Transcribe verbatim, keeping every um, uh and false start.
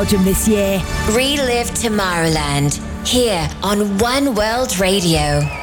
Belgium this year. Relive Tomorrowland here on One World Radio.